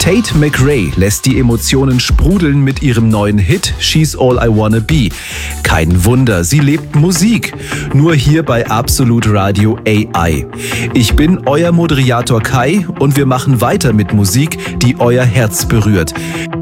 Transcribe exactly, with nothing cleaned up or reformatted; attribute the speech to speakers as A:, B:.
A: Tate McRae lässt die Emotionen sprudeln mit ihrem neuen Hit She's All I Wanna Be. Kein Wunder, sie lebt Musik. Nur hier bei Absolut Radio A I. Ich bin euer Moderator Kai und wir machen weiter mit Musik, die euer Herz berührt.